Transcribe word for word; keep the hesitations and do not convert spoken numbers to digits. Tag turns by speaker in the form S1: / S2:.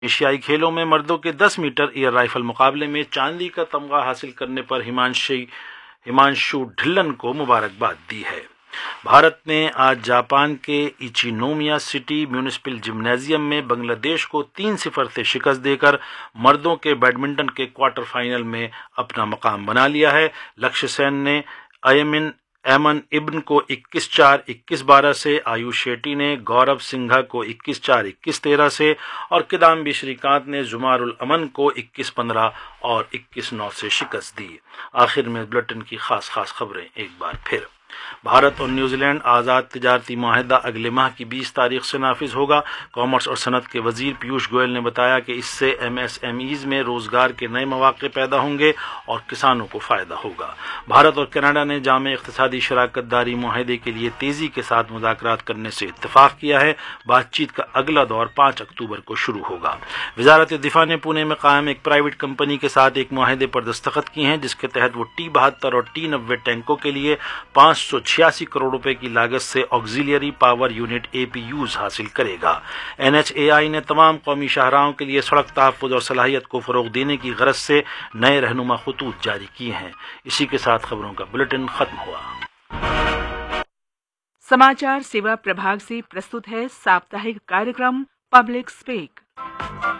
S1: ایشیائی کھیلوں میں مردوں کے دس میٹر ایئر رائفل مقابلے میں چاندی کا تمغہ حاصل کرنے پر ہمانشی ہمانشو ڈھلن کو مبارکباد دی ہے۔ بھارت نے آج جاپان کے ایچینومیا سٹی میونسپل جمنازیم میں بنگلہ دیش کو تین صفر سے شکست دے کر مردوں کے بیڈمنٹن کے کوارٹر فائنل میں اپنا مقام بنا لیا ہے۔ لکشیہ سین نے ایمن ایمن ابن کو اکیس چار اکیس بارہ سے، آیوش شیٹی نے گورو سنگھا کو اکیس چار اکیس تیرہ سے اور کدامبی شری کانت نے زمار الامن کو اکیس پندرہ اور اکیس نو سے شکست دی۔ آخر میں بلٹن کی خاص خاص خبریں ایک بار پھر۔ بھارت اور نیوزی لینڈ آزاد تجارتی معاہدہ اگلے ماہ کی بیس تاریخ سے نافذ ہوگا۔ کامرس اور صنعت کے وزیر پیوش گوئل نے بتایا کہ اس سے ایم ایس ایم ایز میں روزگار کے نئے مواقع پیدا ہوں گے اور کسانوں کو فائدہ ہوگا۔ بھارت اور کینیڈا نے جامع اقتصادی شراکت داری معاہدے کے لیے تیزی کے ساتھ مذاکرات کرنے سے اتفاق کیا ہے۔ بات چیت کا اگلا دور پانچ اکتوبر کو شروع ہوگا۔ وزارت دفاع نے پونے میں قائم ایک پرائیویٹ کمپنی کے ساتھ ایک معاہدے پر دستخط کی ہیں، جس کے تحت وہ ٹی بہتر اور ٹی نوے ٹینکوں کے لیے پانچ سو چھیاسی کروڑ روپے کی لاگت سے آکسیلری پاور یونٹ اے پی یوز حاصل کرے گا۔ این ایچ اے آئی نے تمام قومی شاہراہوں کے لیے سڑک تحفظ اور صلاحیت کو فروغ دینے کی غرض سے نئے رہنما خطوط جاری کیے ہیں۔ اسی کے ساتھ خبروں کا بلیٹن ختم ہوا۔
S2: समाचार सेवा प्रभाग से प्रस्तुत है साप्ताहिक कार्यक्रम पब्लिक स्पीक।